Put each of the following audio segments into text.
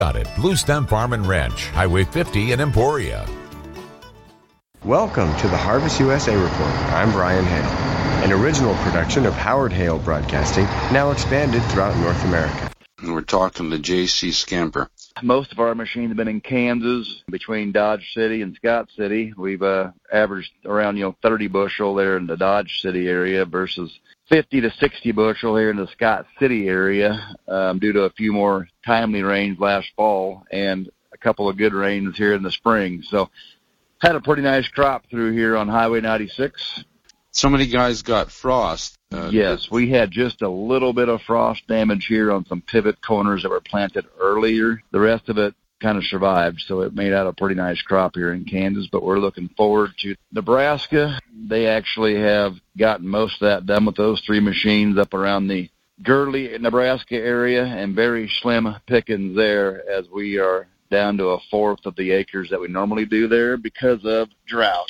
At Blue Stem Farm and Ranch, Highway 50 in Emporia. Welcome to the Harvest USA Report. I'm Brian Hale, an original production of Howard Hale Broadcasting, now expanded throughout North America. We're talking to J.C. Skimper. Most of our machines have been in Kansas, between Dodge City and Scott City. We've averaged around 30 bushel there in the Dodge City area versus 50 to 60 bushel here in the Scott City area due to a few more timely rains last fall and a couple of good rains here in the spring. So had a pretty nice crop through here on Highway 96. So many guys got frost. Yes, we had just a little bit of frost damage here on some pivot corners that were planted earlier. The rest of it kind of survived, so it made out a pretty nice crop here in Kansas, but we're looking forward to Nebraska. They actually have gotten most of that done with those three machines up around the Gurley, Nebraska area, and very slim pickings there as we are down to a fourth of the acres that we normally do there because of drought.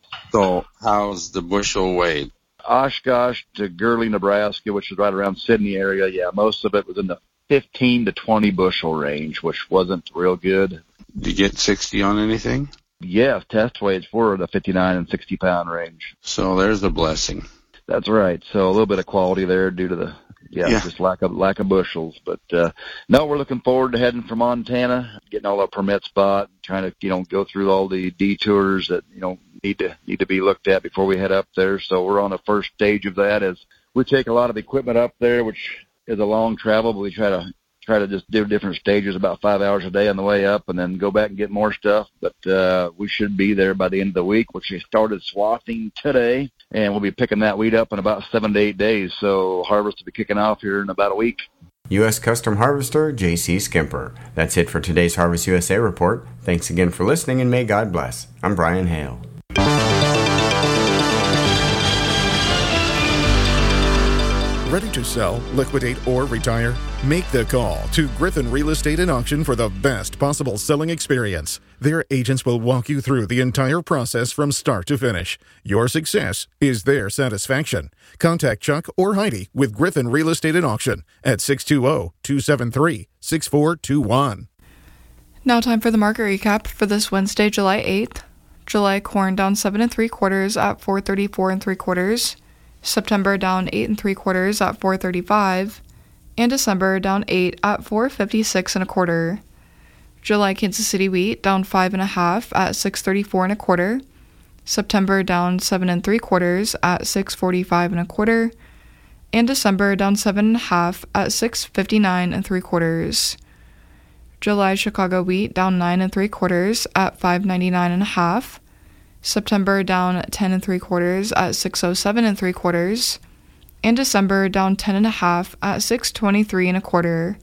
So how's the bushel weight? Oshkosh to Gurley, Nebraska, which is right around Sydney area, most of it was in the 15 to 20 bushel range, which wasn't real good. Did you get 60 on anything? Yes, test weights were the 59 and 60 pound range. So there's a blessing. That's right. So a little bit of quality there due to the just lack of bushels. But no, we're looking forward to heading for Montana, getting all our permits bought, trying to go through all the detours that need to be looked at before we head up there. So we're on the first stage of that as we take a lot of equipment up there, which is a long travel, but we try to just do different stages about 5 hours a day on the way up and then go back and get more stuff. But we should be there by the end of the week, which we started swathing today, and we'll be picking that wheat up in about 7 to 8 days. So harvest will be kicking off here in about a week. U.S. Custom Harvester J.C. Skimper. That's it for today's Harvest USA Report. Thanks again for listening, and may God bless. I'm Brian Hale. Ready to sell, liquidate, or retire? Make the call to Griffin Real Estate and Auction for the best possible selling experience. Their agents will walk you through the entire process from start to finish. Your success is their satisfaction. Contact Chuck or Heidi with Griffin Real Estate and Auction at 620-273-6421. Now time for the market recap for this Wednesday, July 8th. July corn down 7 3/4 at $4.34 3/4. September down 8 3/4 at $4.35, and December down 8 at $4.56 1/4. July Kansas City wheat down 5 1/2 at $6.34 1/4. September down 7 3/4 at $6.45 1/4, and December down 7 1/2 at $6.59 3/4. July Chicago wheat down 9 3/4 at $5.99 1/2. September down 10 3/4 at $6.07 3/4, and December down 10 1/2 at $6.23 1/4.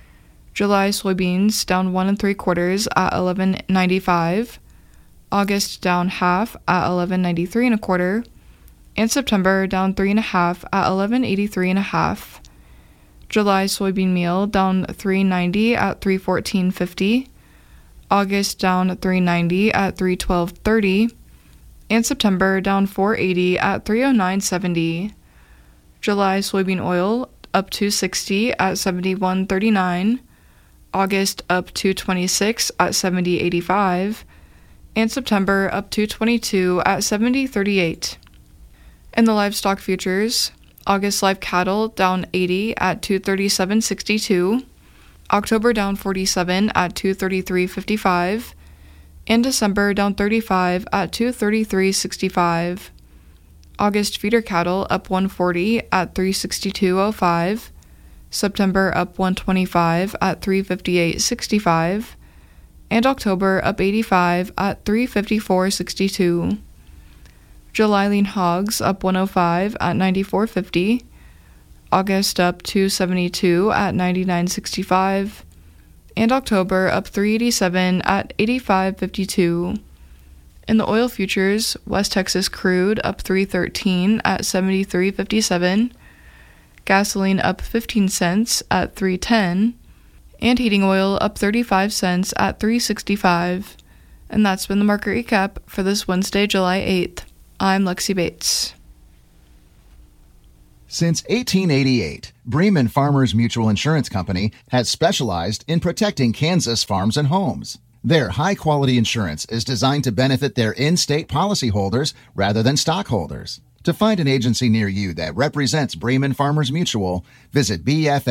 July soybeans down 1 3/4 at $11.95, August down half at $11.93 1/4, and September down 3 1/2 at $11.83 1/2. July soybean meal down $3.90 at $3.14.50, August down $3.90 at $3.12.30, and September down $4.80 at $3.09.70. July soybean oil up $2.60 at $71.39, August up $2.26 at $70.85, and September up $2.22 at $70.38. In the livestock futures, August live cattle down 80 at $237.62, October down 47 at $233.55, and December down 35 at $233.65. August feeder cattle up 140 at $362.05, September up 125 at $358.65, and October up 85 at $354.62. July lean hogs up 105 at $94.50, August up 272 at $99.65, and October up 387 at $85.52. In the oil futures, West Texas crude up 313 at $73.57, gasoline up 15 cents at $3.10, and heating oil up 35 cents at $3.65. And that's been the market recap for this Wednesday, July 8th. I'm Lexi Bates. Since 1888, Bremen Farmers Mutual Insurance Company has specialized in protecting Kansas farms and homes. Their high-quality insurance is designed to benefit their in-state policyholders rather than stockholders. To find an agency near you that represents Bremen Farmers Mutual, visit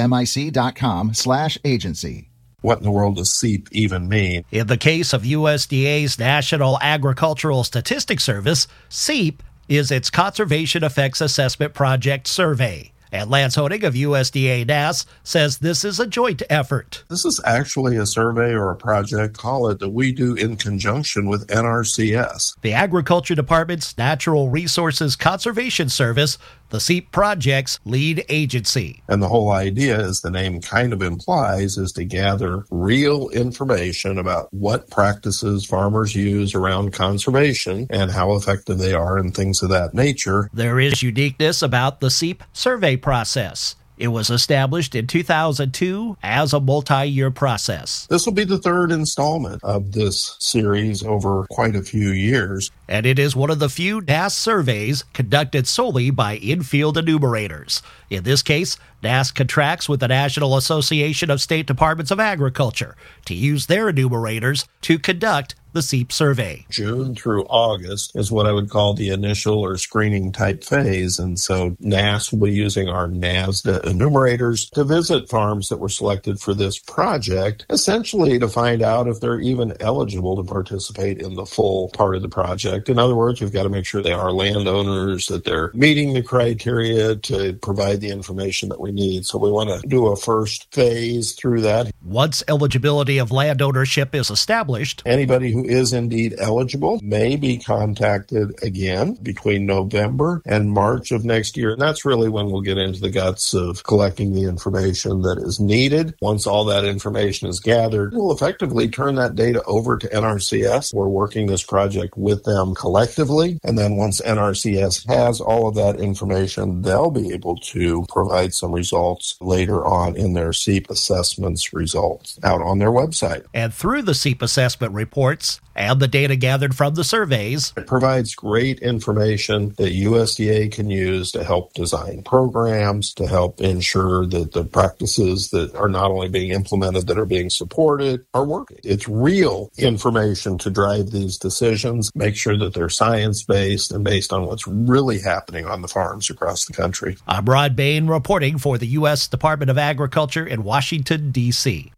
bfmic.com/agency. What in the world does SEEP even mean? In the case of USDA's National Agricultural Statistics Service, SEEP is its Conservation Effects Assessment Project Survey. And Lance Honig of USDA NASS says this is a joint effort. This is actually a survey or a project, call it, that we do in conjunction with NRCS. The Agriculture Department's Natural Resources Conservation Service, the SEEP project's lead agency. And the whole idea, as the name kind of implies, is to gather real information about what practices farmers use around conservation and how effective they are and things of that nature. There is uniqueness about the SEEP survey process. It was established in 2002 as a multi-year process. This will be the third installment of this series over quite a few years. And it is one of the few NASS surveys conducted solely by in-field enumerators. In this case, NASS contracts with the National Association of State Departments of Agriculture to use their enumerators to conduct the SEEP survey. June through August is what I would call the initial or screening type phase. And so NASS will be using our NASDA enumerators to visit farms that were selected for this project, essentially to find out if they're even eligible to participate in the full part of the project. In other words, we've got to make sure they are landowners, that they're meeting the criteria to provide the information that we need. So we want to do a first phase through that. Once eligibility of land ownership is established, anybody who is indeed eligible may be contacted again between November and March of next year. And that's really when we'll get into the guts of collecting the information that is needed. Once all that information is gathered, we'll effectively turn that data over to NRCS. We're working this project with them collectively. And then once NRCS has all of that information, they'll be able to provide some results later on in their SEEP assessments results out on their website. And through the SEEP assessment reports and the data gathered from the surveys, it provides great information that USDA can use to help design programs, to help ensure that the practices that are not only being implemented, that are being supported, are working. It's real information to drive these decisions, make sure that they're science-based and based on what's really happening on the farms across the country. I'm Rod Bain reporting for the U.S. Department of Agriculture in Washington, D.C.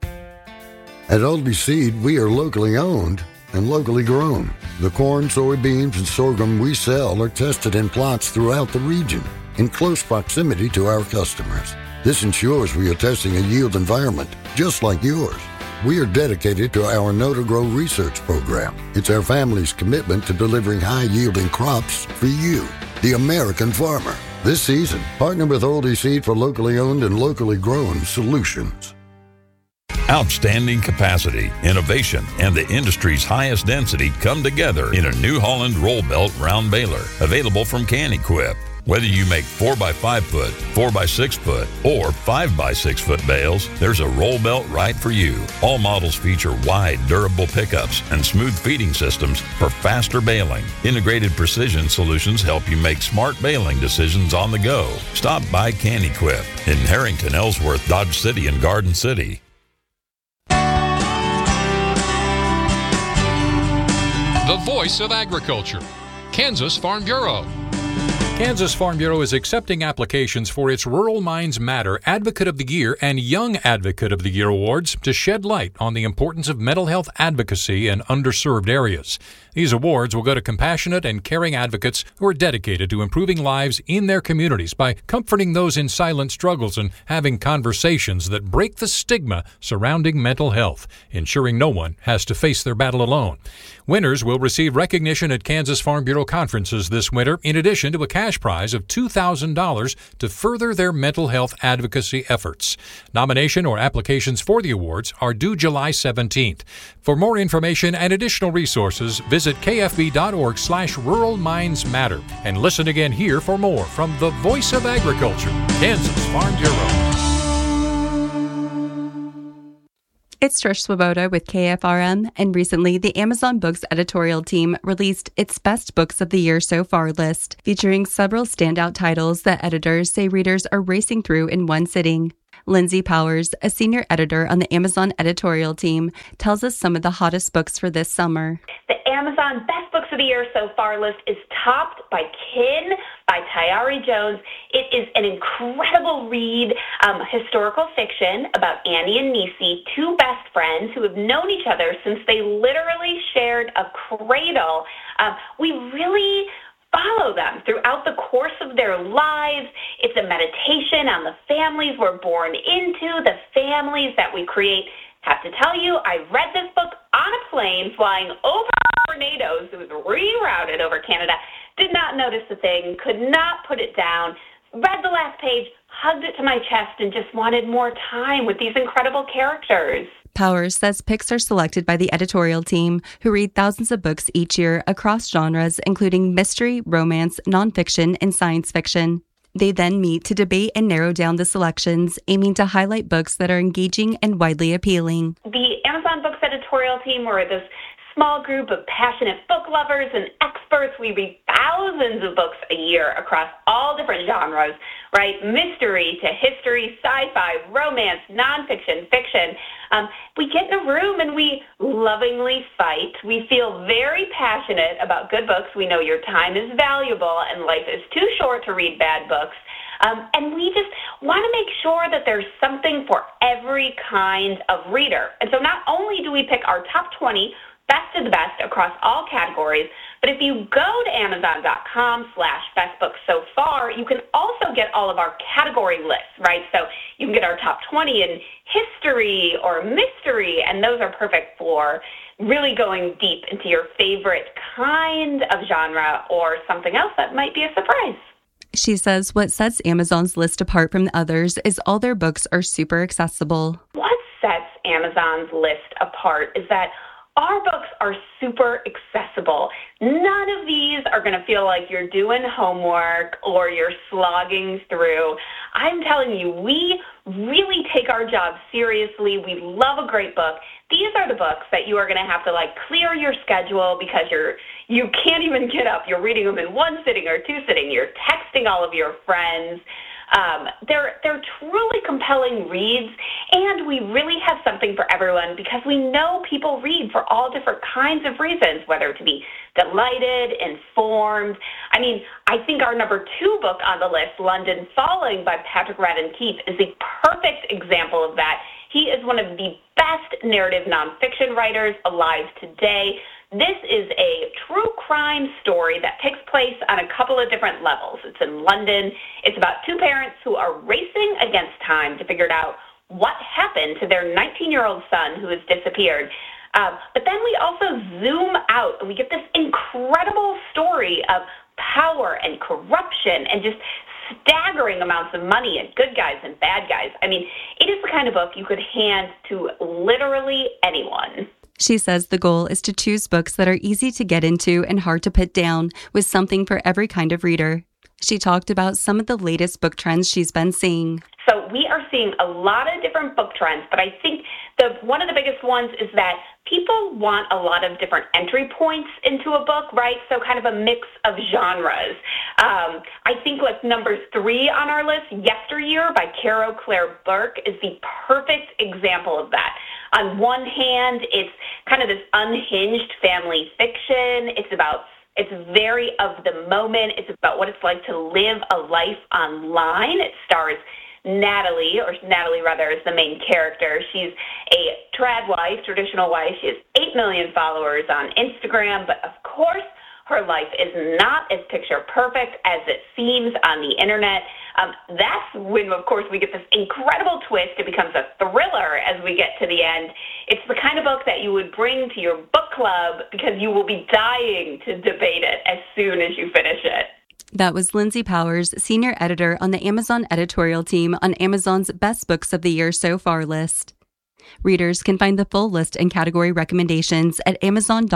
At Aldi Seed, we are locally owned and locally grown. The corn, soybeans, and sorghum we sell are tested in plots throughout the region in close proximity to our customers. This ensures we are testing a yield environment just like yours. We are dedicated to our Know to Grow research program. It's our family's commitment to delivering high-yielding crops for you, the American farmer. This season, partner with Aldi Seed for locally owned and locally grown solutions. Outstanding capacity, innovation, and the industry's highest density come together in a New Holland roll belt round baler, available from Can-Equip. Whether you make 4x5 foot, 4x6 foot, or 5x6 foot bales, there's a roll belt right for you. All models feature wide, durable pickups and smooth feeding systems for faster baling. Integrated precision solutions help you make smart baling decisions on the go. Stop by Can-Equip in Harrington, Ellsworth, Dodge City, and Garden City. The voice of agriculture, Kansas Farm Bureau. Kansas Farm Bureau is accepting applications for its Rural Minds Matter Advocate of the Year and Young Advocate of the Year awards to shed light on the importance of mental health advocacy in underserved areas. These awards will go to compassionate and caring advocates who are dedicated to improving lives in their communities by comforting those in silent struggles and having conversations that break the stigma surrounding mental health, ensuring no one has to face their battle alone. Winners will receive recognition at Kansas Farm Bureau conferences this winter, in addition to a cash prize of $2,000 to further their mental health advocacy efforts. Nomination or applications for the awards are due July 17th. For more information and additional resources, visit kfb.org/Rural Minds Matter and listen again here for more from the Voice of Agriculture, Kansas Farm Bureau. It's Trish Swoboda with KFRM, and recently the Amazon Books editorial team released its Best Books of the Year So Far list, featuring several standout titles that editors say readers are racing through in one sitting. Lindsay Powers, a senior editor on the Amazon editorial team, tells us some of the hottest books for this summer. The Amazon Best Books of the Year So Far list is topped by Kin by Tayari Jones. It is an incredible read, historical fiction about Annie and Nisi, two best friends who have known each other since they literally shared a cradle. We really follow them throughout the course of their lives. It's a meditation on the families we're born into, the families that we create. Have to tell you, I read this book on a plane flying over tornadoes. It was rerouted over Canada. Did not notice a thing, could not put it down. Read the last page, hugged it to my chest, and just wanted more time with these incredible characters. Powers says picks are selected by the editorial team, who read thousands of books each year across genres, including mystery, romance, nonfiction, and science fiction. They then meet to debate and narrow down the selections, aiming to highlight books that are engaging and widely appealing. The Amazon Books editorial team were this small group of passionate book lovers and experts. We read thousands of books a year across all different genres, right? Mystery to history, sci-fi, romance, nonfiction, fiction. We get in a room and we lovingly fight. We feel very passionate about good books. We know your time is valuable and life is too short to read bad books. And we just want to make sure that there's something for every kind of reader. And so not only do we pick our top 20 best of the best across all categories, but if you go to Amazon.com/bestbooksofar, you can also get all of our category lists, right? So you can get our top 20 in history or mystery, and those are perfect for really going deep into your favorite kind of genre or something else that might be a surprise. She says what sets Amazon's list apart from the others is all their books are super accessible. What sets Amazon's list apart is that our books are super accessible. None of these are going to feel like you're doing homework or you're slogging through. I'm telling you, we really take our job seriously. We love a great book. These are the books that you are going to have to clear your schedule because you can't even get up. You're reading them in one sitting or two sitting. You're texting all of your friends. They're truly compelling reads, and we really have something for everyone because we know people read for all different kinds of reasons, whether to be delighted, informed. I mean, I think our number 2 book on the list, London Falling by Patrick Radden Keefe, is a perfect example of that. He is one of the best narrative nonfiction writers alive today. This is a true crime story that takes place on a couple of different levels. It's in London. It's about 2 parents who are racing against time to figure out what happened to their 19-year-old son who has disappeared. But then we also zoom out and we get this incredible story of power and corruption and just staggering amounts of money and good guys and bad guys. I mean, it is the kind of book you could hand to literally anyone. She says the goal is to choose books that are easy to get into and hard to put down, with something for every kind of reader. She talked about some of the latest book trends she's been seeing. So we are seeing a lot of different book trends, but I think one of the biggest ones is that people want a lot of different entry points into a book, right? So kind of a mix of genres. I think number 3 on our list, Yesteryear by Caro Claire Burke, is the perfect example of that. On one hand, it's kind of this unhinged family fiction. It's very of the moment. It's about what it's like to live a life online. It stars Natalie is the main character. She's a trad wife, traditional wife. She has 8 million followers on Instagram, but of course, her life is not as picture perfect as it seems on the internet. That's when, of course, we get this incredible twist. It becomes a thriller as we get to the end. It's the kind of book that you would bring to your book club because you will be dying to debate it as soon as you finish it. That was Lindsay Powers, senior editor on the Amazon editorial team on Amazon's Best Books of the Year So Far list. Readers can find the full list and category recommendations at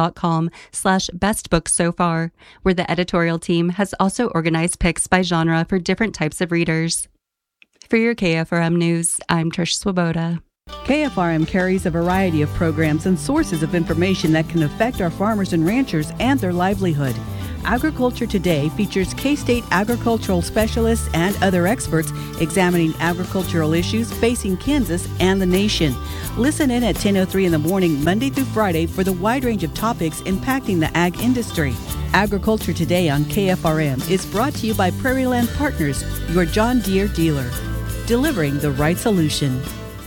Amazon.com/bestbooksofar, where the editorial team has also organized picks by genre for different types of readers. For your KFRM News, I'm Trish Swoboda. KFRM carries a variety of programs and sources of information that can affect our farmers and ranchers and their livelihood. Agriculture Today features K-State agricultural specialists and other experts examining agricultural issues facing Kansas and the nation. Listen in at 10:03 in the morning, Monday through Friday, for the wide range of topics impacting the ag industry. Agriculture Today on KFRM is brought to you by Prairie Land Partners, your John Deere dealer, delivering the right solution.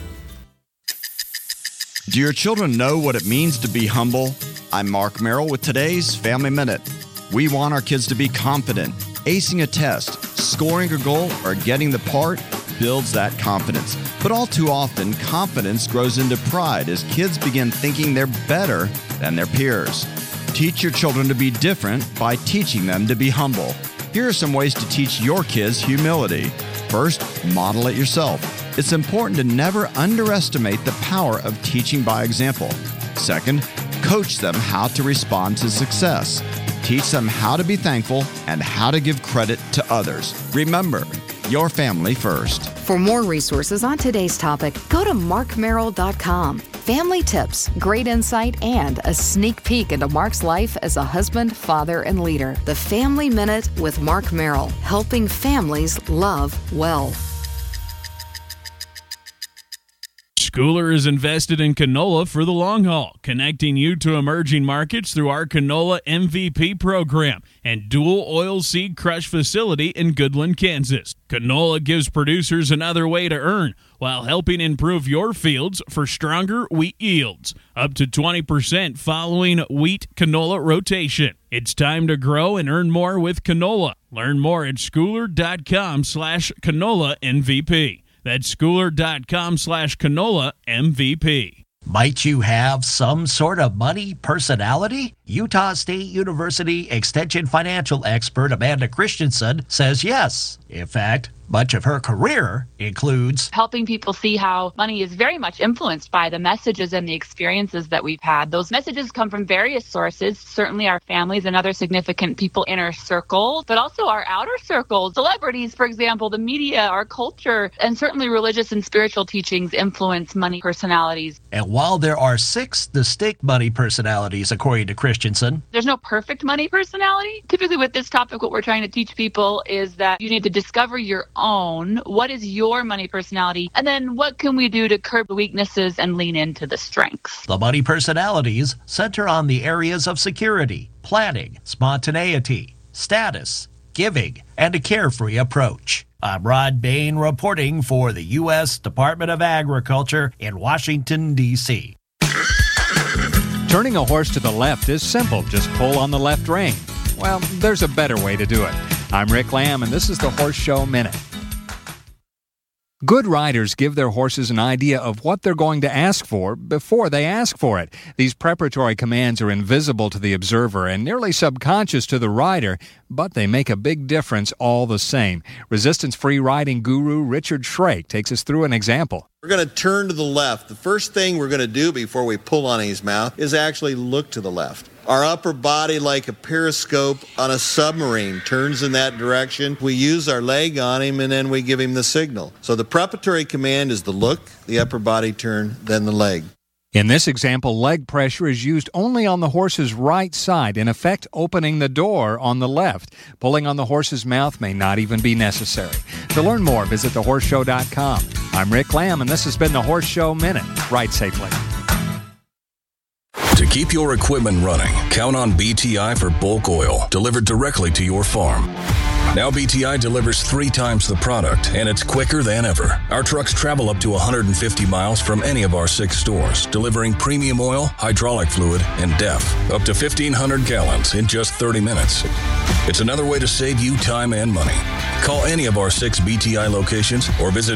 Do your children know what it means to be humble? I'm Mark Merrill with today's Family Minute. We want our kids to be confident. Acing a test, scoring a goal, or getting the part builds that confidence. But all too often, confidence grows into pride as kids begin thinking they're better than their peers. Teach your children to be different by teaching them to be humble. Here are some ways to teach your kids humility. First, model it yourself. It's important to never underestimate the power of teaching by example. Second, coach them how to respond to success. Teach them how to be thankful and how to give credit to others. Remember, your family first. For more resources on today's topic, go to markmerrill.com. Family tips, great insight, and a sneak peek into Mark's life as a husband, father, and leader. The Family Minute with Mark Merrill, helping families love well. Schooler is invested in canola for the long haul, connecting you to emerging markets through our Canola MVP program and dual oil seed crush facility in Goodland, Kansas. Canola gives producers another way to earn while helping improve your fields for stronger wheat yields, up to 20% following wheat canola rotation. It's time to grow and earn more with canola. Learn more at schooler.com/canola MVP. That's schooler.com/canola MVP. Might you have some sort of money personality? Utah State University Extension financial expert Amanda Christensen says yes. In fact, much of her career includes helping people see how money is very much influenced by the messages and the experiences that we've had. Those messages come from various sources, certainly our families and other significant people in our circle, but also our outer circles. Celebrities, for example, the media, our culture, and certainly religious and spiritual teachings influence money personalities. And while there are 6 distinct money personalities, according to Christensen, there's no perfect money personality. Typically with this topic, what we're trying to teach people is that you need to discover your own. What is your money personality? And then what can we do to curb the weaknesses and lean into the strengths? The money personalities center on the areas of security, planning, spontaneity, status, giving, and a carefree approach. I'm Rod Bain reporting for the U.S. Department of Agriculture in Washington, D.C. Turning a horse to the left is simple. Just pull on the left rein. Well, there's a better way to do it. I'm Rick Lamb, and this is the Horse Show Minute. Good riders give their horses an idea of what they're going to ask for before they ask for it. These preparatory commands are invisible to the observer and nearly subconscious to the rider, but they make a big difference all the same. Resistance-free riding guru Richard Shrake takes us through an example. We're going to turn to the left. The first thing we're going to do before we pull on his mouth is actually look to the left. Our upper body, like a periscope on a submarine, turns in that direction. We use our leg on him, and then we give him the signal. So the preparatory command is the look, the upper body turn, then the leg. In this example, leg pressure is used only on the horse's right side, in effect opening the door on the left. Pulling on the horse's mouth may not even be necessary. To learn more, visit thehorseshow.com. I'm Rick Lamb, and this has been the Horse Show Minute. Ride safely. To keep your equipment running, count on BTI for bulk oil delivered directly to your farm. Now BTI delivers 3 times the product, and it's quicker than ever. Our trucks travel up to 150 miles from any of our 6 stores, delivering premium oil, hydraulic fluid, and DEF, up to 1,500 gallons in just 30 minutes. It's another way to save you time and money. Call any of our 6 BTI locations or visit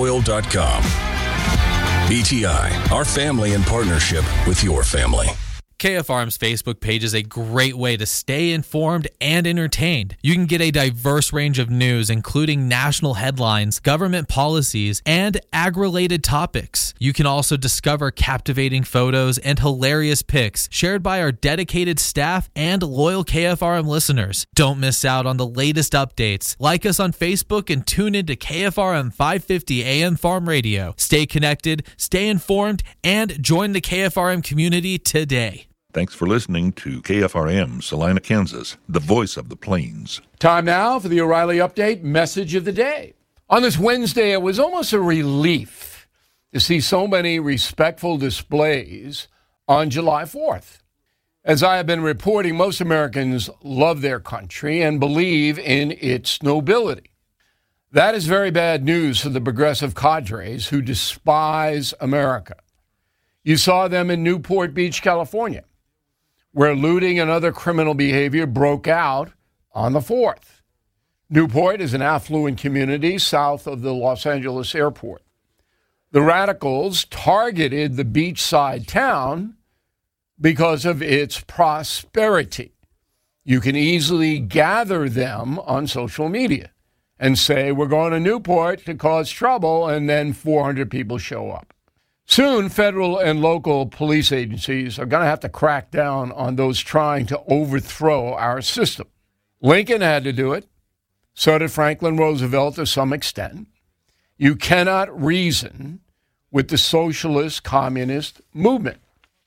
BTIoil.com. BTI, our family in partnership with your family. KFRM's Facebook page is a great way to stay informed and entertained. You can get a diverse range of news, including national headlines, government policies, and ag-related topics. You can also discover captivating photos and hilarious pics shared by our dedicated staff and loyal KFRM listeners. Don't miss out on the latest updates. Like us on Facebook and tune into KFRM 550 AM Farm Radio. Stay connected, stay informed, and join the KFRM community today. Thanks for listening to KFRM, Salina, Kansas, the voice of the plains. Time now for the O'Reilly Update message of the day. On this Wednesday, it was almost a relief to see so many respectful displays on July 4th. As I have been reporting, most Americans love their country and believe in its nobility. That is very bad news for the progressive cadres who despise America. You saw them in Newport Beach, California, where looting and other criminal behavior broke out on the 4th. Newport is an affluent community south of the Los Angeles airport. The radicals targeted the beachside town because of its prosperity. You can easily gather them on social media and say, we're going to Newport to cause trouble, and then 400 people show up. Soon, federal and local police agencies are going to have to crack down on those trying to overthrow our system. Lincoln had to do it. So did Franklin Roosevelt to some extent. You cannot reason with the socialist communist movement.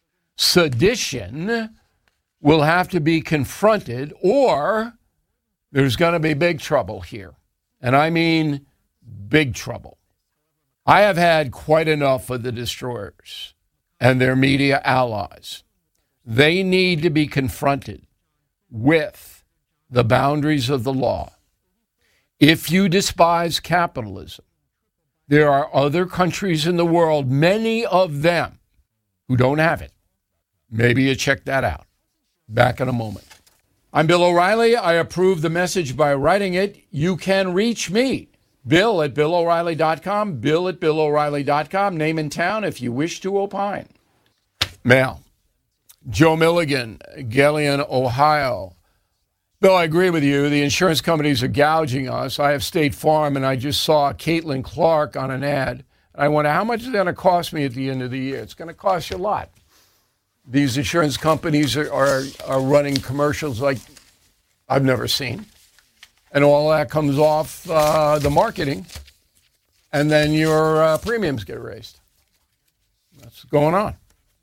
Sedition will have to be confronted, or there's going to be big trouble here. And I mean big trouble. I have had quite enough of the destroyers and their media allies. They need to be confronted with the boundaries of the law. If you despise capitalism, there are other countries in the world, many of them, who don't have it. Maybe you check that out. Back in a moment. I'm Bill O'Reilly. I approve the message by writing it. You can reach me. Bill at BillO'Reilly.com, Bill at BillO'Reilly.com, name and town if you wish to opine. Mail. Joe Milligan, Galion, Ohio. Bill, I agree with you. The insurance companies are gouging us. I have State Farm, and I just saw Caitlin Clark on an ad. I wonder, how much is it going to cost me at the end of the year? It's going to cost you a lot. These insurance companies are running commercials like I've never seen. And all that comes off the marketing, and then your premiums get raised. That's what's going on.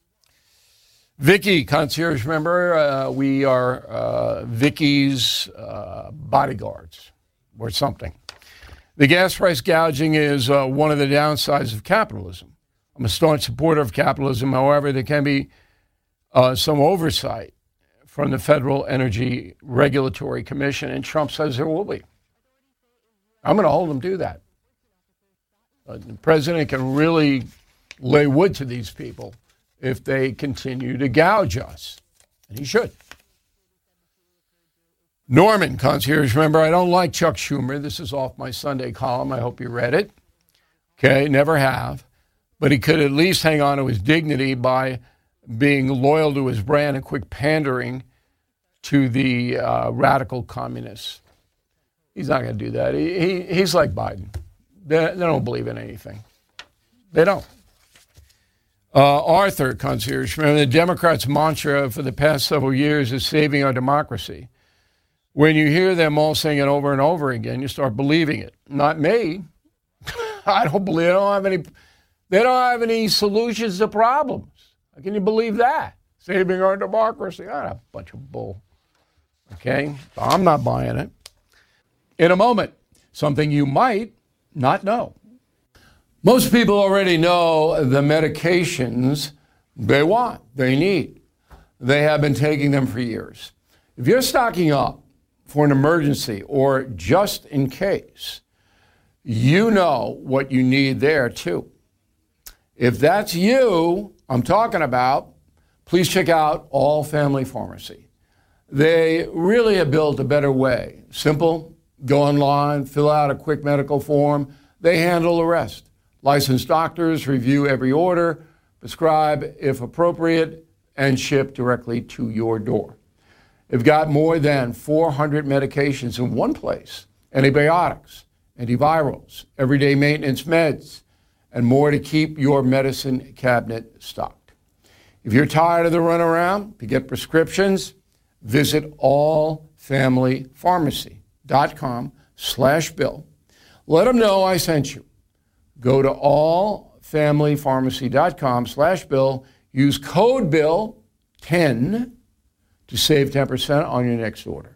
Vicky, concierge member, we are Vicky's bodyguards or something. The gas price gouging is one of the downsides of capitalism. I'm a staunch supporter of capitalism. However, there can be some oversight from the Federal Energy Regulatory Commission, and Trump says there will be. I'm going to hold him to that. The president can really lay wood to these people if they continue to gouge us, and he should. Norman, concierge member, I don't like Chuck Schumer. This is off my Sunday column. I hope you read it. Okay, never have. But he could at least hang on to his dignity by being loyal to his brand and quit pandering to the radical communists. He's not going to do that. He's like Biden. They don't believe in anything. They don't. Arthur, concierge, the Democrats' mantra for the past several years is saving our democracy. When you hear them all saying it over and over again, you start believing it. Not me. I don't believe. They don't have any solutions to problems. How can you believe that? Saving our democracy. A bunch of bull. Okay? I'm not buying it. In a moment, something you might not know. Most people already know the medications they want, they need. They have been taking them for years. If you're stocking up for an emergency or just in case, you know what you need there too. If that's you I'm talking about, please check out All Family Pharmacy. They really have built a better way. Simple, go online, fill out a quick medical form. They handle the rest. Licensed doctors review every order, prescribe if appropriate, and shipped directly to your door. They've got more than 400 medications in one place: antibiotics, antivirals, everyday maintenance meds, and more to keep your medicine cabinet stocked. If you're tired of the runaround, to get prescriptions, visit allfamilypharmacy.com/Bill. Let them know I sent you. Go to allfamilypharmacy.com/Bill. Use code BILL10 to save 10% on your next order.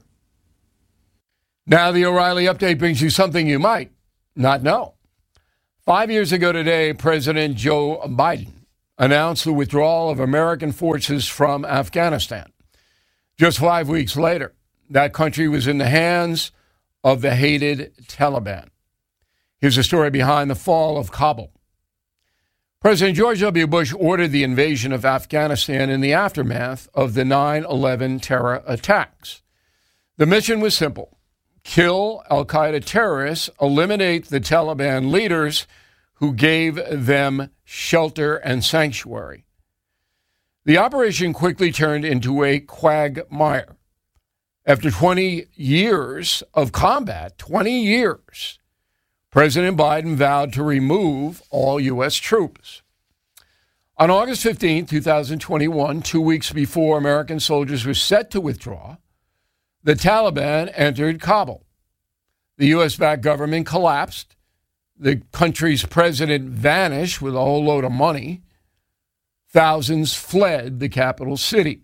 Now the O'Reilly Update brings you something you might not know. 5 years ago today, President Joe Biden announced the withdrawal of American forces from Afghanistan. Just 5 weeks later, that country was in the hands of the hated Taliban. Here's the story behind the fall of Kabul. President George W. Bush ordered the invasion of Afghanistan in the aftermath of the 9/11 terror attacks. The mission was simple: kill al-Qaeda terrorists, eliminate the Taliban leaders who gave them shelter and sanctuary. The operation quickly turned into a quagmire. After 20 years of combat, 20 years, President Biden vowed to remove all U.S. troops. On August 15, 2021, 2 weeks before American soldiers were set to withdraw, the Taliban entered Kabul. The U.S.-backed government collapsed. The country's president vanished with a whole load of money. Thousands fled the capital city.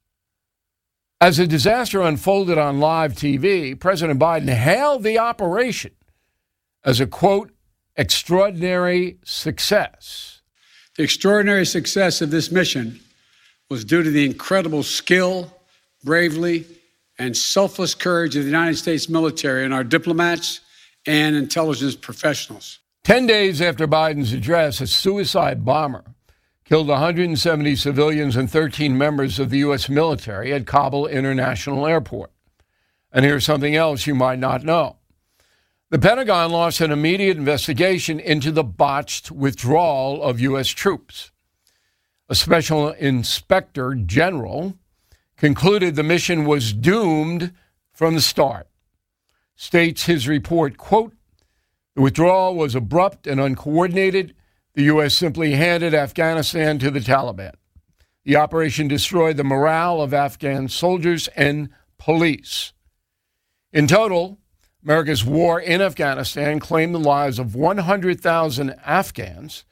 As the disaster unfolded on live TV, President Biden hailed the operation as a, quote, extraordinary success. The extraordinary success of this mission was due to the incredible skill, bravery, and selfless courage of the United States military and our diplomats and intelligence professionals. 10 days after Biden's address, a suicide bomber killed 170 civilians and 13 members of the U.S. military at Kabul International Airport. And here's something else you might not know. The Pentagon launched an immediate investigation into the botched withdrawal of U.S. troops. A special inspector general concluded the mission was doomed from the start. States his report, quote, the withdrawal was abrupt and uncoordinated. The U.S. simply handed Afghanistan to the Taliban. The operation destroyed the morale of Afghan soldiers and police. In total, America's war in Afghanistan claimed the lives of 100,000 Afghans,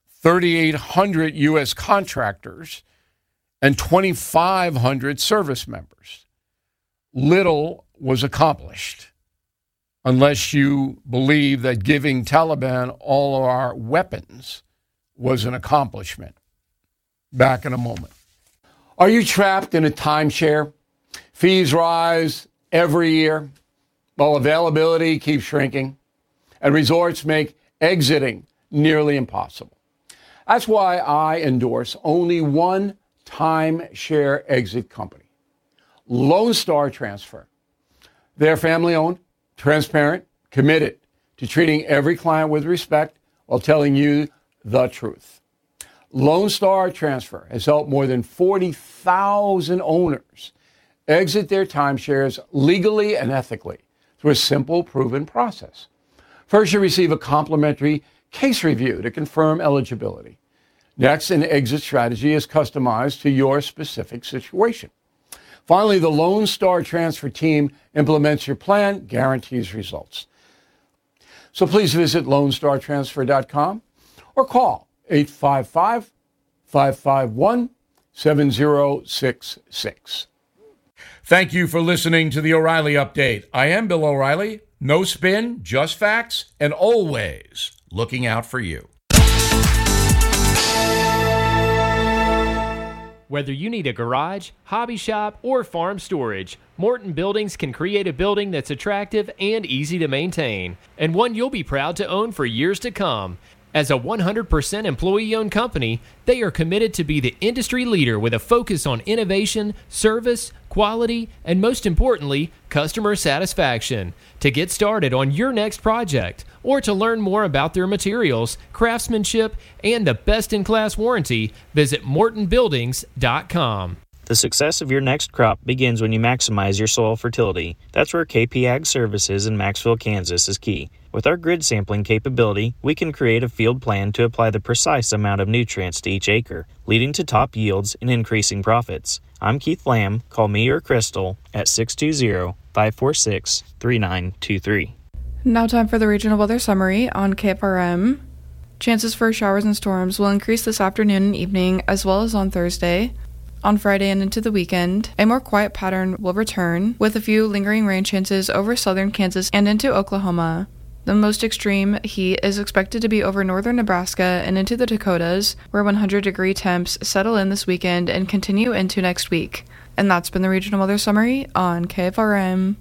3,800 U.S. contractors, and 2,500 service members. Little was accomplished, unless you believe that giving Taliban all of our weapons was an accomplishment. Back in a moment. Are you trapped in a timeshare? Fees rise every year, while availability keeps shrinking, and resorts make exiting nearly impossible. That's why I endorse only one timeshare exit company, Lone Star Transfer. They're family-owned, transparent, committed to treating every client with respect while telling you the truth. Lone Star Transfer has helped more than 40,000 owners exit their timeshares legally and ethically through a simple, proven process. First, you receive a complimentary case review to confirm eligibility. Next, an exit strategy is customized to your specific situation. Finally, the Lone Star Transfer team implements your plan, guarantees results. So please visit LoneStarTransfer.com or call 855-551-7066. Thank you for listening to the O'Reilly Update. I am Bill O'Reilly. No spin, just facts, and always looking out for you. Whether you need a garage, hobby shop, or farm storage, Morton Buildings can create a building that's attractive and easy to maintain, and one you'll be proud to own for years to come. As a 100% employee-owned company, they are committed to be the industry leader with a focus on innovation, service, quality, and most importantly, customer satisfaction. To get started on your next project or to learn more about their materials, craftsmanship, and the best-in-class warranty, visit MortonBuildings.com. The success of your next crop begins when you maximize your soil fertility. That's where KP Ag Services in Maxville, Kansas is key. With our grid sampling capability, we can create a field plan to apply the precise amount of nutrients to each acre, leading to top yields and increasing profits. I'm Keith Lamb. Call me or Crystal at 620-546-3923. Now time for the regional weather summary on KFRM. Chances for showers and storms will increase this afternoon and evening as well as on Thursday. On Friday and into the weekend, a more quiet pattern will return, with a few lingering rain chances over southern Kansas and into Oklahoma. The most extreme heat is expected to be over northern Nebraska and into the Dakotas, where 100-degree temps settle in this weekend and continue into next week. And that's been the regional weather summary on KFRM.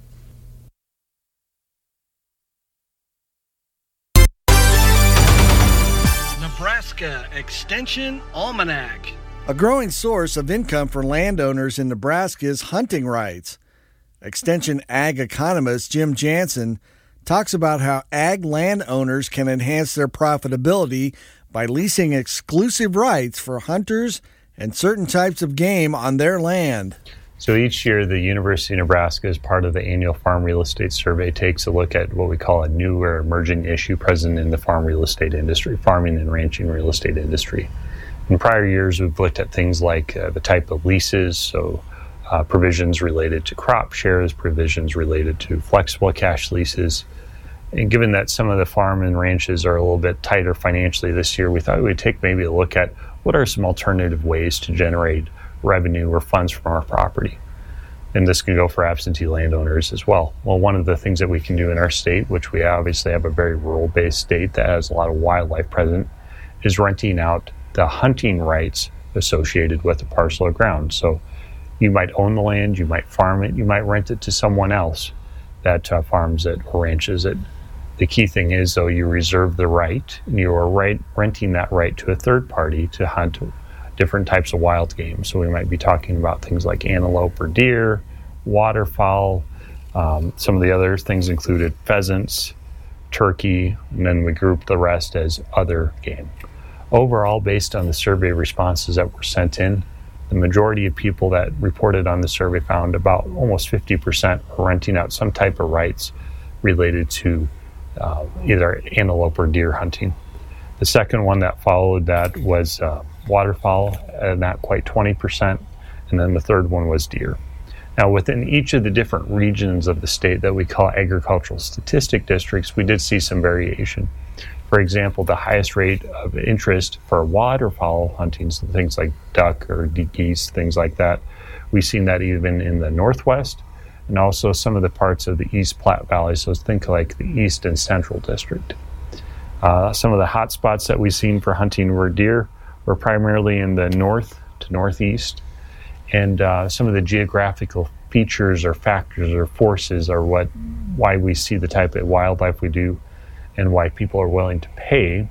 Nebraska Extension Almanac. A growing source of income for landowners in Nebraska is hunting rights. Extension ag economist Jim Jansen talks about how ag landowners can enhance their profitability by leasing exclusive rights for hunters and certain types of game on their land. So each year, the University of Nebraska, as part of the annual Farm Real Estate Survey, takes a look at what we call a new or emerging issue present in the farm real estate industry, farming and ranching real estate industry. In prior years, we've looked at things like the type of leases, so provisions related to crop shares, provisions related to flexible cash leases. And given that some of the farm and ranches are a little bit tighter financially this year, we thought we would take maybe a look at what are some alternative ways to generate revenue or funds from our property. And this can go for absentee landowners as well. Well, one of the things that we can do in our state, which we obviously have a very rural-based state that has a lot of wildlife present, is renting out the hunting rights associated with a parcel of ground. So you might own the land, you might farm it, you might rent it to someone else that farms it or ranches it. The key thing is, though, you reserve the right, and you are renting that right to a third party to hunt different types of wild game. So we might be talking about things like antelope or deer, waterfowl. Some of the other things included pheasants, turkey, and then we group the rest as other game. Overall, based on the survey responses that were sent in, the majority of people that reported on the survey found about almost 50% are renting out some type of rights related to either antelope or deer hunting. The second one that followed that was waterfowl, not quite 20%, and then the third one was deer. Now, within each of the different regions of the state that we call agricultural statistic districts, we did see some variation. For example, the highest rate of interest for waterfowl hunting, so things like duck or geese, things like that, we've seen that even in the Northwest and also some of the parts of the East Platte Valley, so think like the East and Central District. Some of the hot spots that we've seen for hunting were deer were primarily in the north to northeast, and some of the geographical features or factors or forces are why we see the type of wildlife we do and why people are willing to pay.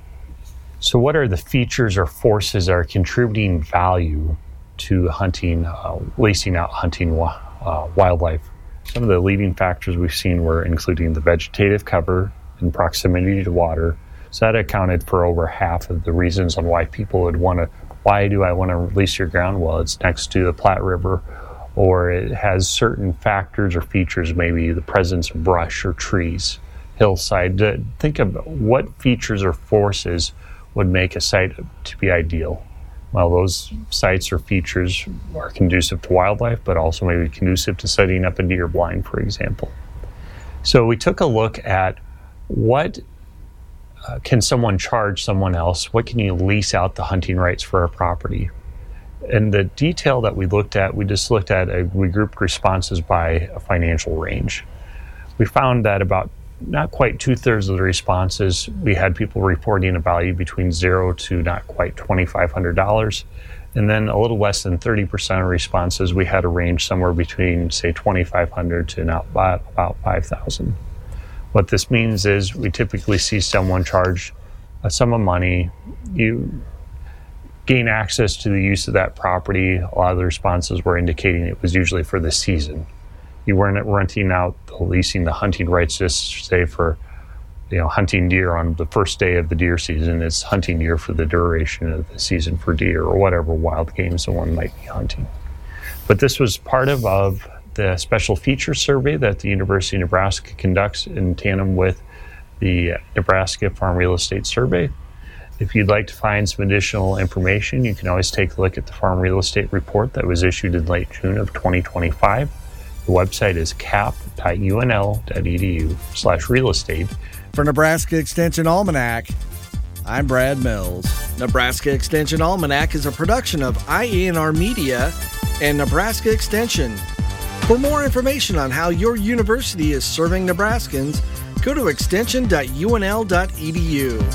So what are the features or forces that are contributing value to hunting, leasing out hunting wildlife? Some of the leading factors we've seen were including the vegetative cover and proximity to water. So that accounted for over half of the reasons on why people would why do I want to lease your ground? Well, it's next to the Platte River, or it has certain factors or features, maybe the presence of brush or trees, hillside. Think of what features or forces would make a site to be ideal. Well, those sites or features are conducive to wildlife, but also maybe conducive to setting up a deer blind, for example. So we took a look at what can someone charge someone else? What can you lease out the hunting rights for a property? And the detail that we looked at, we grouped responses by a financial range. We found that about not quite 2/3 of the responses, we had people reporting a value between $0 to not quite $2,500. And then a little less than 30% of responses, we had a range somewhere between, say, $2,500 to about $5,000. What this means is we typically see someone charge a sum of money. gain access to the use of that property, a lot of the responses were indicating it was usually for the season. You weren't renting out, leasing the hunting rights just say for, hunting deer on the first day of the deer season. It's hunting deer for the duration of the season for deer or whatever wild game someone might be hunting. But this was part of the special feature survey that the University of Nebraska conducts in tandem with the Nebraska Farm Real Estate Survey. If you'd like to find some additional information, you can always take a look at the Farm Real Estate Report that was issued in late June of 2025. The website is cap.unl.edu/real estate. For Nebraska Extension Almanac, I'm Brad Mills. Nebraska Extension Almanac is a production of IENR Media and Nebraska Extension. For more information on how your university is serving Nebraskans, go to extension.unl.edu.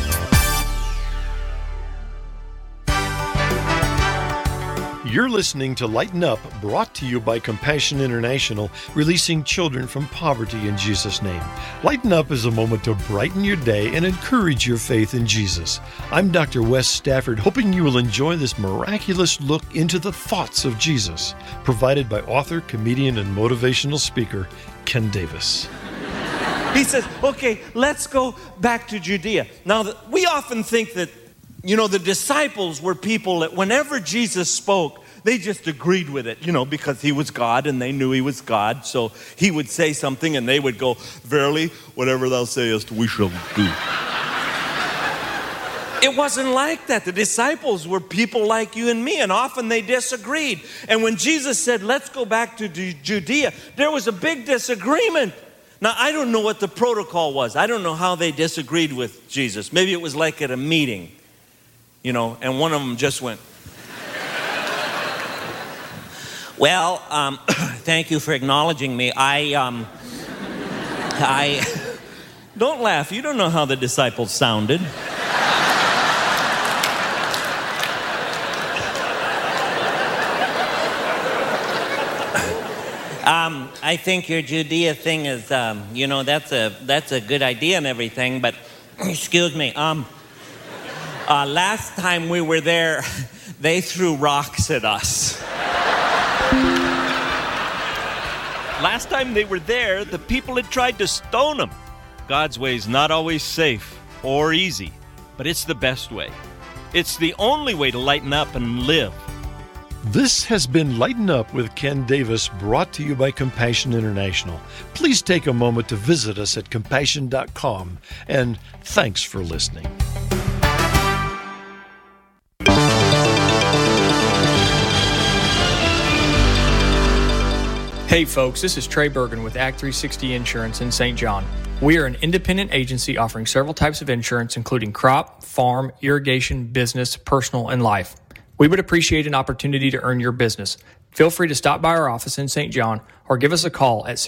You're listening to Lighten Up, brought to you by Compassion International, releasing children from poverty in Jesus' name. Lighten Up is a moment to brighten your day and encourage your faith in Jesus. I'm Dr. Wes Stafford, hoping you will enjoy this miraculous look into the thoughts of Jesus, provided by author, comedian, and motivational speaker, Ken Davis. He says, okay, let's go back to Judea. Now, we often think that the disciples were people that whenever Jesus spoke, they just agreed with it, because he was God and they knew he was God. So he would say something and they would go, verily, whatever thou sayest, we shall do. It wasn't like that. The disciples were people like you and me, and often they disagreed. And when Jesus said, let's go back to Judea, there was a big disagreement. Now, I don't know what the protocol was. I don't know how they disagreed with Jesus. Maybe it was like at a meeting. And one of them just went, well, thank you for acknowledging me. I don't laugh. You don't know how the disciples sounded. I think your Judea thing is, that's a good idea and everything, but excuse me, last time we were there, they threw rocks at us. Last time they were there, the people had tried to stone them. God's way is not always safe or easy, but it's the best way. It's the only way to lighten up and live. This has been Lighten Up with Ken Davis, brought to you by Compassion International. Please take a moment to visit us at compassion.com, and thanks for listening. Hey folks, this is Trey Bergen with Act 360 Insurance in St. John. We are an independent agency offering several types of insurance, including crop, farm, irrigation, business, personal, and life. We would appreciate an opportunity to earn your business. Feel free to stop by our office in St. John or give us a call at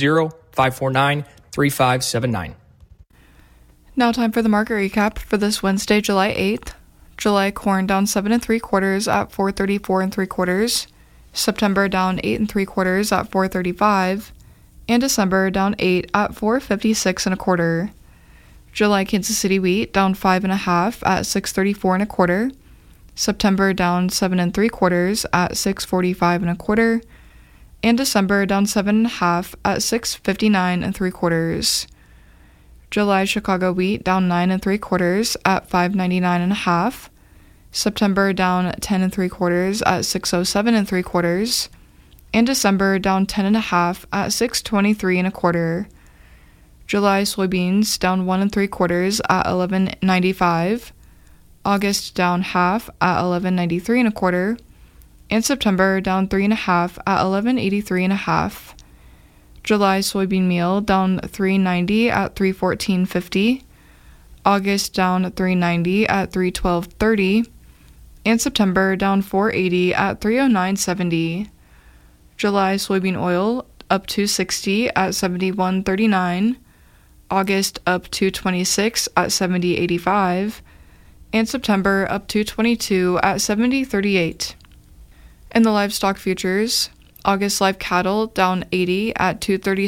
620-549-3579. Now time for the market recap for this Wednesday, July 8th. July corn down 7 3/4 at 434 3/4. September down 8 3/4 at 435, and December down 8 at 456 1/4. July Kansas City wheat down 5 1/2 at 634 1/4. September down 7 3/4 at 645 1/4, and December down 7 1/2 at 659 3/4. July Chicago wheat down 9 3/4 at 599 1/2. September down 10 3/4 at 607 3/4, and December down 10 1/2 at 623 1/4. July soybeans down 1 3/4 at 11.95. August down half at 11.93 1/4, and September down 3 1/2 at 11.83 1/2. July soybean meal down 3.90 at 314.50. August down 3.90 at 312.30, and September down 4.80 at 309.70. July soybean oil up 260 at 71.39. August up 226 at 70.85. And September up 222 at 70.38. In the livestock futures, August live cattle down 80 at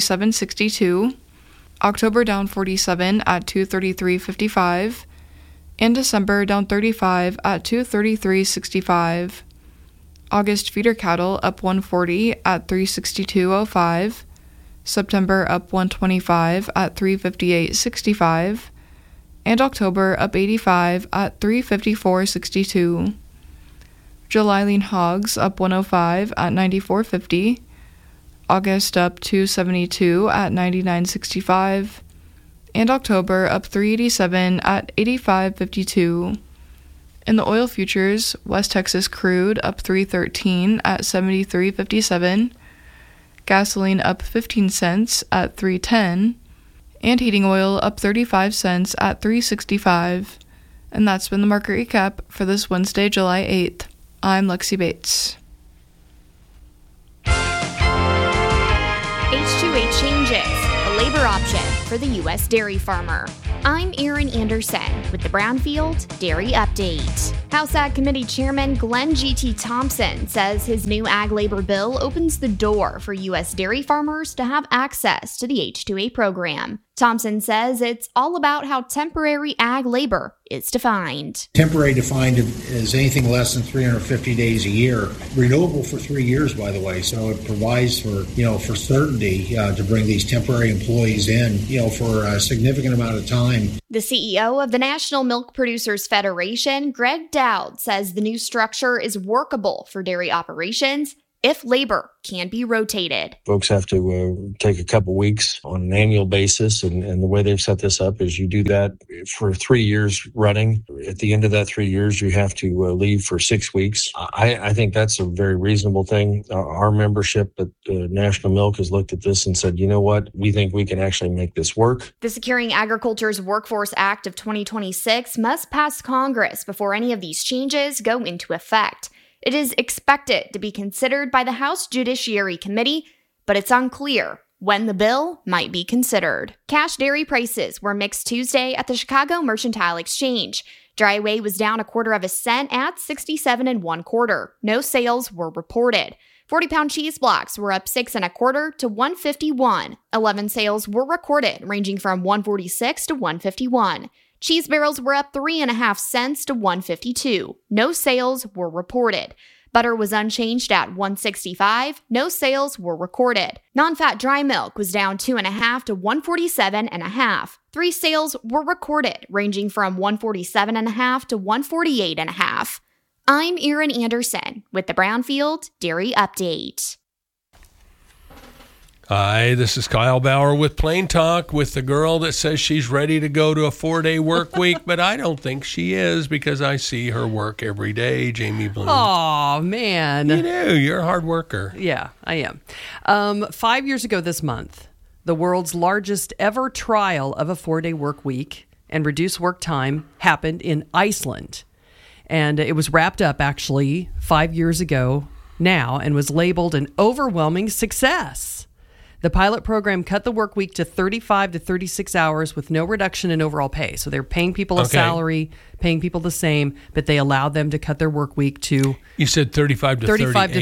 237.62. October down 47 at 233.55. And December down 35 at 233.65. August feeder cattle up 140 at 362.05. September up 125 at 358.65. And October up 85 at 354.62. July lean hogs up 105 at 94.50. August up 272 at 99.65. And October up 387 at 85.52. In the oil futures, West Texas crude up 313 at 73.57. Gasoline up 15 cents at 310. And heating oil up 35 cents at 365. And that's been the market recap for this Wednesday, July 8th. I'm Lexi Bates. H2A changes, a labor option for the U.S. dairy farmer. I'm Erin Anderson with the Brownfield Dairy Update. House Ag Committee Chairman Glenn G.T. Thompson says his new ag labor bill opens the door for U.S. dairy farmers to have access to the H2A program. Thompson says it's all about how temporary ag labor is defined. Temporary defined as anything less than 350 days a year. Renewable for 3 years, by the way. So it provides for certainty to bring these temporary employees in, for a significant amount of time. The CEO of the National Milk Producers Federation, Greg Dowd, says the new structure is workable for dairy operations if labor can be rotated. Folks have to take a couple weeks on an annual basis, and the way they've set this up is you do that for 3 years running. At the end of that 3 years, you have to leave for 6 weeks. I think that's a very reasonable thing. Our membership at National Milk has looked at this and said, you know what, we think we can actually make this work. The Securing Agriculture's Workforce Act of 2026 must pass Congress before any of these changes go into effect. It is expected to be considered by the House Judiciary Committee, but it's unclear when the bill might be considered. Cash dairy prices were mixed Tuesday at the Chicago Mercantile Exchange. Dry whey was down 1/4 cent at 67 1/4. No sales were reported. 40-pound cheese blocks were up 6 1/4 to 151. 11 sales were recorded, ranging from 146 to 151. Cheese barrels were up 3.5 cents to 152. No sales were reported. Butter was unchanged at 165. No sales were recorded. Non-fat dry milk was down 2.5 to 147.5. 3 sales were recorded, ranging from 147.5 to 148.5. I'm Erin Anderson with the Brownfield Dairy Update. Hi, this is Kyle Bauer with Plain Talk with the girl that says she's ready to go to a 4-day work week, but I don't think she is because I see her work every day, Jamie Bloom. Oh, man. You do. You're a hard worker. Yeah, I am. 5 years ago this month, the world's largest ever trial of a 4-day work week and reduced work time happened in Iceland. And it was wrapped up, actually, 5 years ago now and was labeled an overwhelming success. The pilot program cut the work week to 35 to 36 hours with no reduction in overall pay. So they're paying people a salary, paying people the same, but they allowed them to cut their work week to... You said 35 to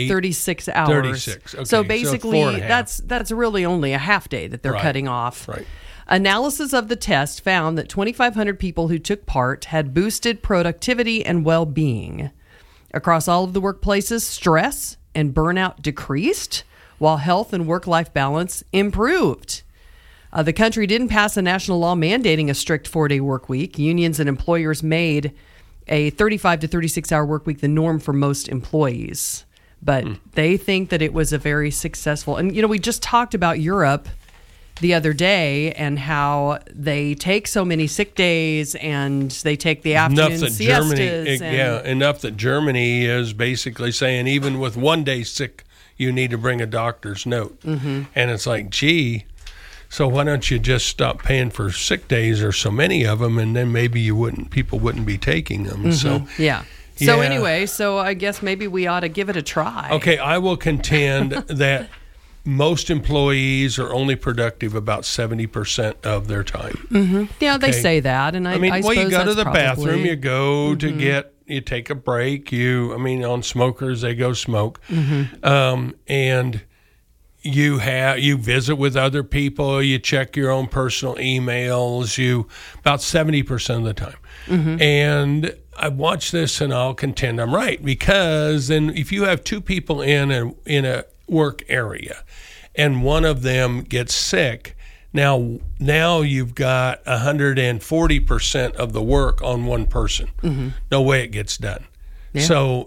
36 hours. 36, okay. So basically, that's really only a half day that they're cutting off. Right. Analysis of the test found that 2,500 people who took part had boosted productivity and well-being. Across all of the workplaces, stress and burnout decreased, while health and work-life balance improved. The country didn't pass a national law mandating a strict 4-day work week. Unions and employers made a 35 to 36-hour work week the norm for most employees. But they think that it was a very successful... And, we just talked about Europe the other day and how they take so many sick days and they take the afternoon siestas. Enough that Germany is basically saying even with 1 day sick, you need to bring a doctor's note. Mm-hmm. And it's like, gee, so why don't you just stop paying for sick days or so many of them, and then maybe people wouldn't be taking them. Mm-hmm. So anyway, I guess maybe we ought to give it a try. Okay, I will contend that most employees are only productive about 70% of their time. Mm-hmm. Yeah, they say that, and I suppose you go to the probably... bathroom, you go to you take a break. On smokers, they go smoke. Mm-hmm. And, you visit with other people, you check your own personal emails, about 70% of the time. Mm-hmm. And I watch this and I'll contend I'm right, because then if you have two people in a work area and one of them gets sick, now you've got 140% of the work on one person. Mm-hmm. No way it gets done. Yeah. So,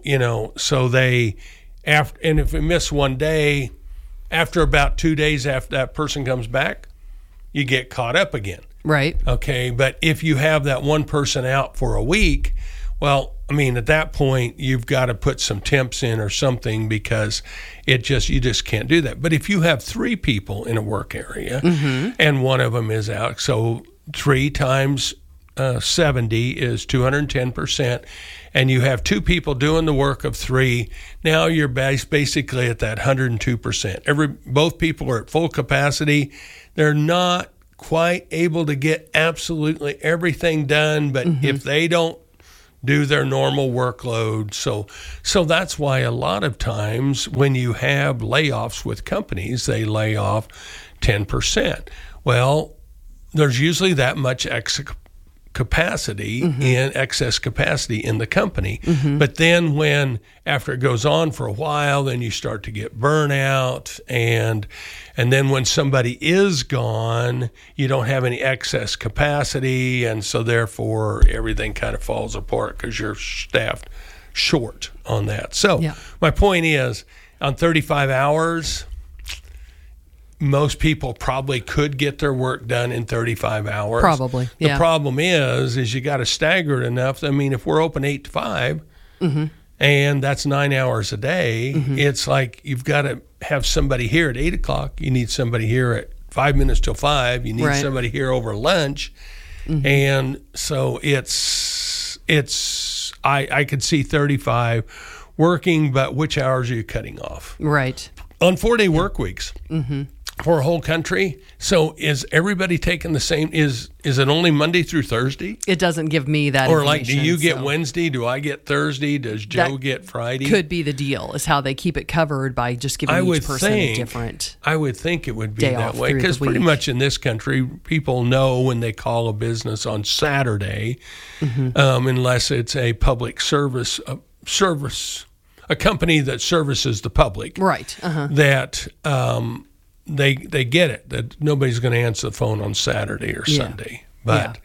and if we miss one day, after about 2 days after that person comes back, you get caught up again. Right. Okay. But if you have that one person out for a week, well, I mean, at that point, you've got to put some temps in or something, because you just can't do that. But if you have three people in a work area mm-hmm. and one of them is out, so 3 times 70 is 210%, and you have two people doing the work of 3, now you're basically at that 102%. Both people are at full capacity. They're not quite able to get absolutely everything done, but mm-hmm. if they don't do their normal workload. So that's why a lot of times when you have layoffs with companies, they lay off 10%. Well, there's usually that much excess capacity in the company. Mm-hmm. But then after it goes on for a while, then you start to get burnout, and then when somebody is gone, you don't have any excess capacity, and so therefore everything kind of falls apart because you're staffed short on that. So my point is, on 35 hours, most people probably could get their work done in 35 hours. Probably, yeah. The problem is you got to stagger it enough. I mean, if we're open 8 to 5, mm-hmm. and that's 9 hours a day, mm-hmm. it's like you've got to have somebody here at 8 o'clock. You need somebody here at 5 minutes till 5. You need somebody here over lunch. Mm-hmm. And so I could see 35 working, but which hours are you cutting off? Right. On 4-day work weeks. Mm-hmm. For a whole country. So is everybody taking the same? Is it only Monday through Thursday? It doesn't give me that. Or like, do you get Wednesday? Do I get Thursday? Does Joe get Friday? Could be the deal, is how they keep it covered by just giving each person a different. I would think it would be that way, because pretty much in this country, people know when they call a business on Saturday, mm-hmm. Unless it's a public service, a company that services the public, right? That. They get it that nobody's going to answer the phone on Saturday or Sunday, but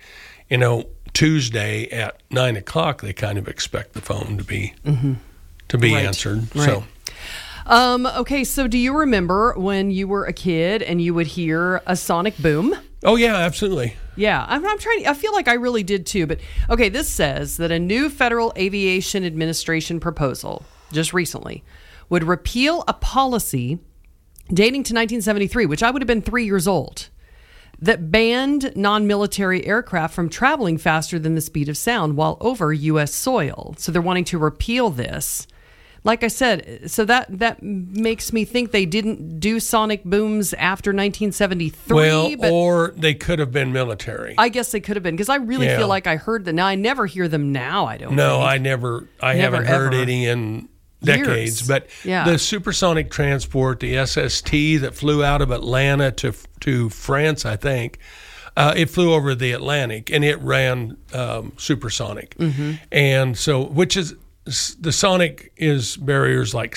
Tuesday at 9 o'clock they kind of expect the phone to be answered. Right. So, okay. So, do you remember when you were a kid and you would hear a sonic boom? Oh yeah, absolutely. Yeah, I'm trying. I feel like I really did too. But okay, this says that a new Federal Aviation Administration proposal just recently would repeal a policy dating to 1973, which I would have been 3 years old, that banned non-military aircraft from traveling faster than the speed of sound while over U.S. soil. So they're wanting to repeal this. Like I said, so that makes me think they didn't do sonic booms after 1973. Well, or they could have been military. I guess they could have been, because I really feel like I heard that. Now, I never hear them now, I don't No, think. I haven't heard any in decades, years. But the supersonic transport, the SST that flew out of Atlanta to France, I think, it flew over the Atlantic and it ran supersonic, mm-hmm. and so the sonic is barriers like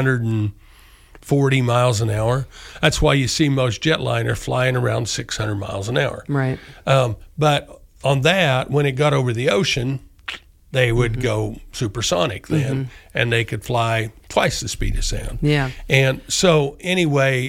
640 miles an hour. That's why you see most jetliner flying around 600 miles an hour. Right. But on that, when it got over the ocean, they would mm-hmm. go supersonic then, mm-hmm. and they could fly twice the speed of sound. Yeah. And so anyway,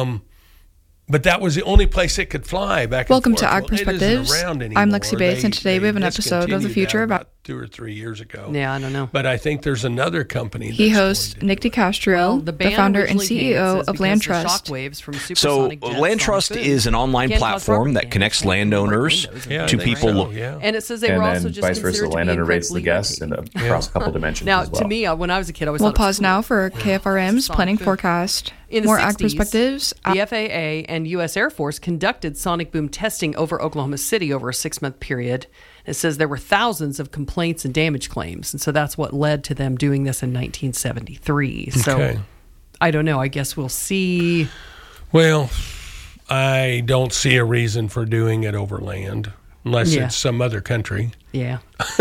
but that was the only place it could fly back Welcome and forth. to Ag Perspectives. I'm Lexi Bates, and today we have an episode of The Future about 2 or 3 years ago. Yeah, I don't know. But I think there's another company. He hosts Nick DeCastro, the founder and CEO of Land Trust. So Land Trust is an online platform that connects landowners to people. And it says they were also just vice versa, the landowner rates the guests across a couple dimensions now, as well. To me, when I was a kid, I always We'll pause now for KFRM's planning forecast. In the More 60s, Ag Perspectives. The FAA and U.S. Air Force conducted sonic boom testing over Oklahoma City over a 6-month period. It says there were thousands of complaints and damage claims, and so that's what led to them doing this in 1973. So I don't know. I guess we'll see. Well, I don't see a reason for doing it over land unless it's some other country. Yeah.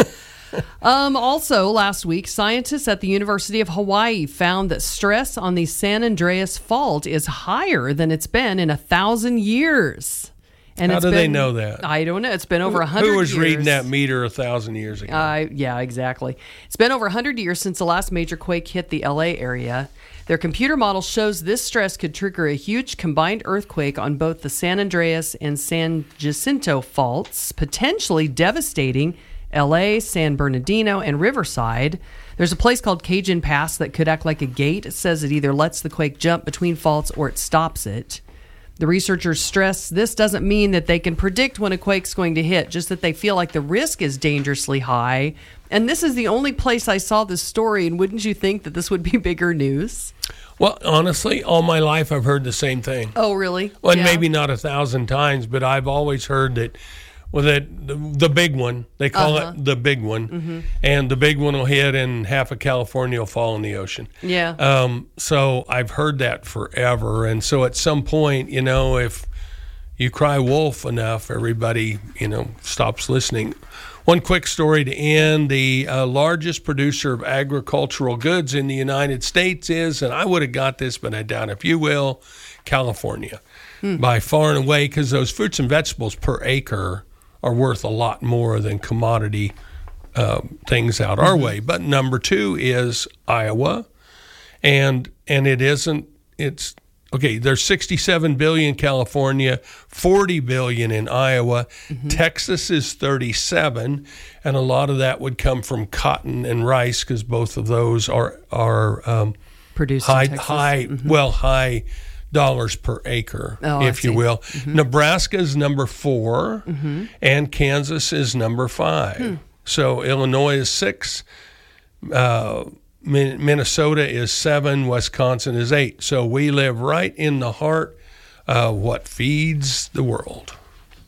Also, last week, scientists at the University of Hawaii found that stress on the San Andreas Fault is higher than it's been in 1,000 years. And how do they know that? I don't know. It's been over 100 years. Who was reading that meter 1,000 years ago? Yeah, exactly. It's been over 100 years since the last major quake hit the LA area. Their computer model shows this stress could trigger a huge combined earthquake on both the San Andreas and San Jacinto faults, potentially devastating LA, San Bernardino, and Riverside. There's a place called Cajun Pass that could act like a gate. It says it either lets the quake jump between faults or it stops it. The researchers stress this doesn't mean that they can predict when a quake's going to hit, just that they feel like the risk is dangerously high. And this is the only place I saw this story, and wouldn't you think that this would be bigger news? Well, honestly, all my life I've heard the same thing. Oh, really? Well, maybe not 1,000 times, but I've always heard that, well, the big one, they call it the big one, and the big one will hit and half of California will fall in the ocean. Yeah. So I've heard that forever, and so at some point, if you cry wolf enough, everybody, stops listening. One quick story to end. The largest producer of agricultural goods in the United States is, and I would have got this, but I doubt if you will, California. By far and away, because those fruits and vegetables per acre are worth a lot more than commodity things out our way. But number 2 is Iowa, and it's okay, there's 67 billion in California, 40 billion in Iowa. Texas is 37, and a lot of that would come from cotton and rice, because both of those are produced high dollars per acre, if you will. Nebraska is number 4, and Kansas is number 5. So Illinois is 6, Minnesota is 7, Wisconsin is 8. So we live right in the heart of what feeds the world.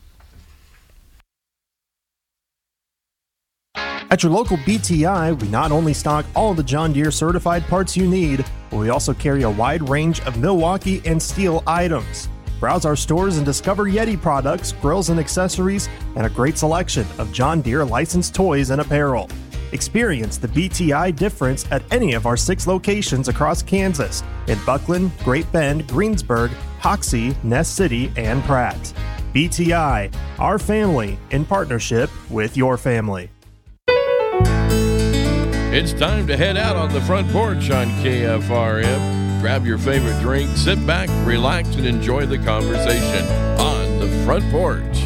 At your local BTI, we not only stock all the John Deere certified parts you need, but we also carry a wide range of Milwaukee and Steel items. Browse our stores and discover Yeti products, grills and accessories, and a great selection of John Deere licensed toys and apparel. Experience the BTI difference at any of our 6 locations across Kansas in Buckland, Great Bend, Greensburg, Hoxie, Ness City, and Pratt. BTI, our family in partnership with your family. It's time to head out on the front porch on KFRM. Grab your favorite drink, sit back, relax, and enjoy the conversation on the front porch.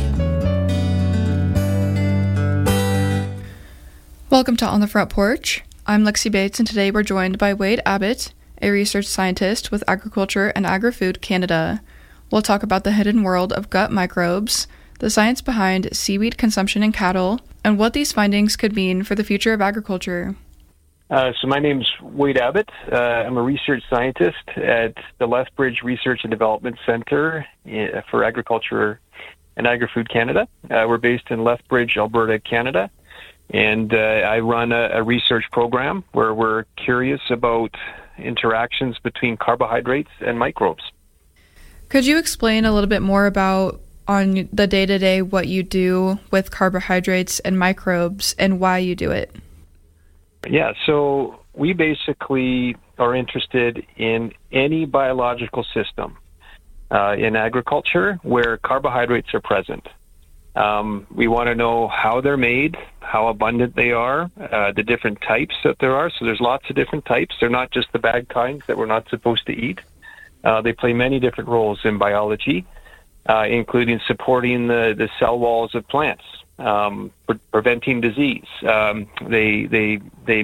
Welcome to On the Front Porch. I'm Lexi Bates, and today we're joined by Wade Abbott, a research scientist with Agriculture and Agri-Food Canada. We'll talk about the hidden world of gut microbes, the science behind seaweed consumption in cattle, and what these findings could mean for the future of agriculture. So my name's Wade Abbott. I'm a research scientist at the Lethbridge Research and Development Center for Agriculture and Agri-Food Canada. We're based in Lethbridge, Alberta, Canada. And I run a research program where we're curious about interactions between carbohydrates and microbes. Could you explain a little bit more about, on the day-to-day, what you do with carbohydrates and microbes and why you do it? Yeah, so we basically are interested in any biological system in agriculture where carbohydrates are present. We want to know how they're made, how abundant they are, the different types that there are. So there's lots of different types. They're not just the bad kinds that we're not supposed to eat. They play many different roles in biology, including supporting the cell walls of plants, preventing disease. They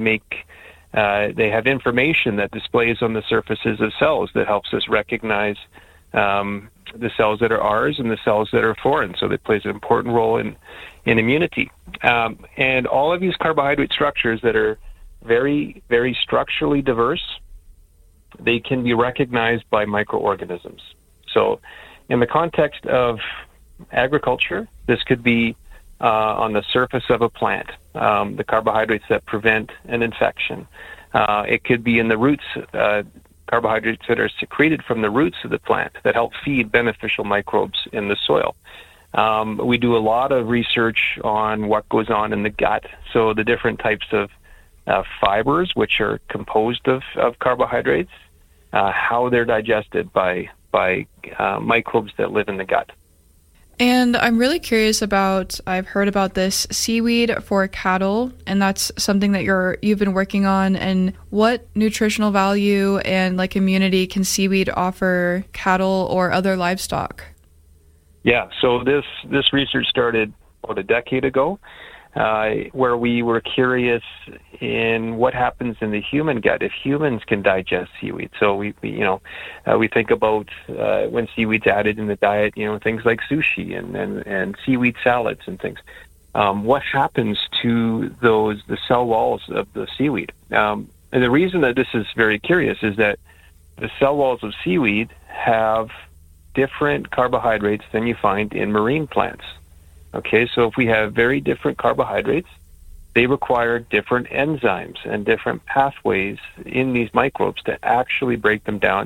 have information that displays on the surfaces of cells that helps us recognize the cells that are ours and the cells that are foreign. So that plays an important role in immunity. And all of these carbohydrate structures that are very, very structurally diverse, they can be recognized by microorganisms. So in the context of agriculture, this could be on the surface of a plant, the carbohydrates that prevent an infection. It could be in the roots carbohydrates that are secreted from the roots of the plant that help feed beneficial microbes in the soil. We do a lot of research on what goes on in the gut, so the different types of fibers, which are composed of carbohydrates, how they're digested by microbes that live in the gut. And I'm really curious about, I've heard about this seaweed for cattle, and that's something that you've been working on. And what nutritional value and like immunity can seaweed offer cattle or other livestock? Yeah, so this research started about a decade ago, where we were curious in what happens in the human gut if humans can digest seaweed. So we think about when seaweed's added in the diet, things like sushi and seaweed salads and things. What happens to the cell walls of the seaweed? And the reason that this is very curious is that the cell walls of seaweed have different carbohydrates than you find in marine plants. Okay, so if we have very different carbohydrates, they require different enzymes and different pathways in these microbes to actually break them down